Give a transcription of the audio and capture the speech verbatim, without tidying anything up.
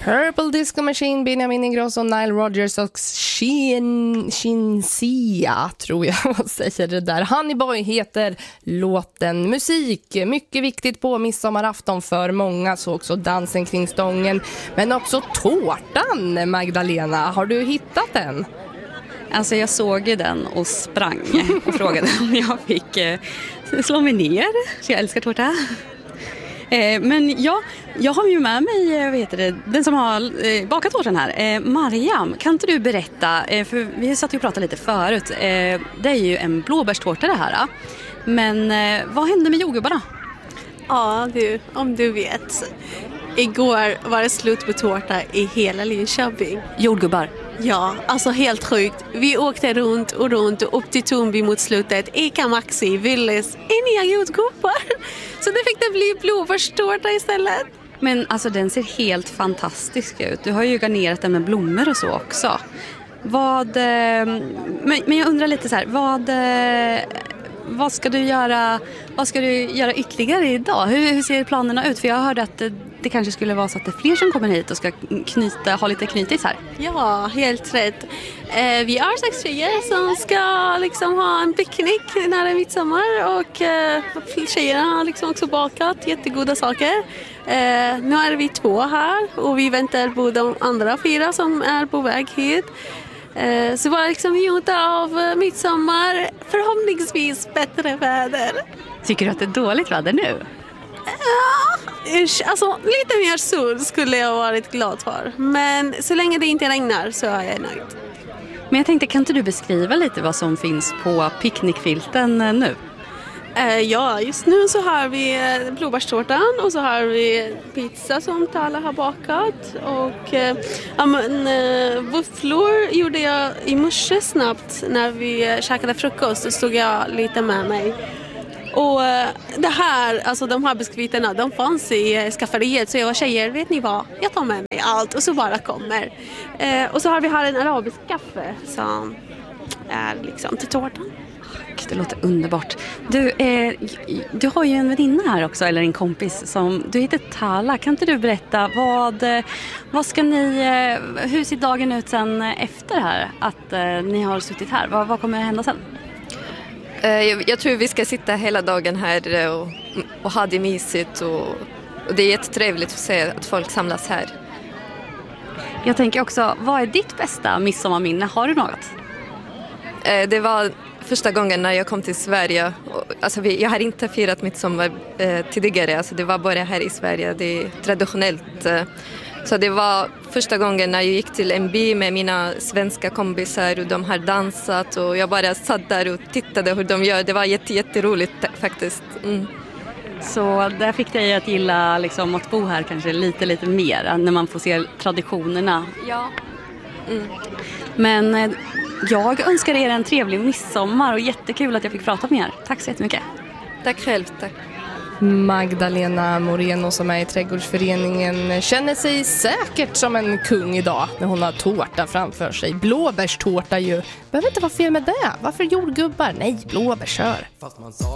Purple Disco Machine, Benjamin Ingrosso, Nile Rodgers och Shin, Shinsia, tror jag vad säger det där. Honey Boy heter låten. Musik, mycket viktigt på midsommarafton för många, så också dansen kring stången. Men också tårtan, Magdalena. Har du hittat den? Alltså jag såg ju den och sprang och frågade om jag fick eh, slå mig ner. Så jag älskar tårta. Eh, men ja, jag har ju med mig eh, vad heter det, den som har eh, bakat tårtan här. Eh, Mariam, kan inte du berätta, eh, för vi satt ju och pratade lite förut. Eh, det är ju en blåbärstårta det här. Eh. Men eh, vad hände med jordgubbarna? Ja du, om du vet. Igår var det slut på tårta i hela Linköping. Jordgubbar? Ja, alltså helt sjukt. Vi åkte runt och runt och upp till Tumby mot slutet. Ica Maxi, Willys, inga jordgubbar. Så det fick det bli blåbärstårta istället. Men alltså den ser helt fantastisk ut. Du har ju garnerat den med blommor och så också. Vad, men, men jag undrar lite så här, vad, vad ska du göra, vad ska du göra ytterligare idag? Hur, hur ser planerna ut? För jag hörde att det, det kanske skulle vara så att det är fler som kommer hit och ska knyta, ha lite knytis här. Ja, helt rätt. Eh, vi är sex tjejer som ska liksom ha en picknick nära midsommar och eh, tjejerna har liksom också bakat jättegoda saker. Eh, nu är vi två här och vi väntar på de andra fyra som är på väg hit. Eh, så bara liksom njuta av midsommar, förhoppningsvis bättre väder. Tycker du att det är dåligt väder nu? Ja, alltså lite mer sol skulle jag varit glad för. Men så länge det inte regnar så är jag nöjd. Men jag tänkte, kan inte du beskriva lite vad som finns på picknickfilten nu? Uh, ja, just nu så har vi uh, blåbärstårtan och så har vi pizza som Tala har bakat. Och uh, um, uh, våfflor gjorde jag i morse snabbt när vi uh, käkade frukost. Så stod jag lite med mig. Och uh, det här, alltså de här biskviterna, de fanns i uh, skafferiet. Så jag var tjejer, vet ni vad? Jag tar med mig allt och så bara kommer. Uh, och så har vi här en arabisk kaffe som är liksom till tårtan. Det låter underbart. Du, eh, du har ju en väninna här också, eller en kompis som du heter Tala. Kan inte du berätta vad, vad ska ni, hur ser dagen ut sen efter här att eh, ni har suttit här? Vad, vad kommer att hända sen? Eh, jag, jag tror vi ska sitta hela dagen här och, och ha det mysigt och, och det är jättetrevligt att se att folk samlas här. Jag tänker också, vad är ditt bästa midsommarminne? Har du något? Eh, det var första gången när jag kom till Sverige. Alltså vi, jag har inte firat midsommar eh, tidigare. Alltså det var bara här i Sverige. Det är traditionellt. Eh. Så det var första gången när jag gick till en by med mina svenska kompisar och de har dansat. Och jag bara satt där och tittade hur de gör. Det var jätte, jätteroligt faktiskt. Mm. Så där fick dig att gilla liksom, att bo här kanske lite, lite mer när man får se traditionerna. Ja. Mm. Men eh, jag önskar er en trevlig midsommar och jättekul att jag fick prata med er. Tack så jättemycket. Tack själv, tack. Magdalena Moreno som är i Trädgårdsföreningen känner sig säkert som en kung idag när hon har tårta framför sig. Blåbärstårta ju. Behöver inte vara fel med det. Varför jordgubbar? Nej, blåbär, kör.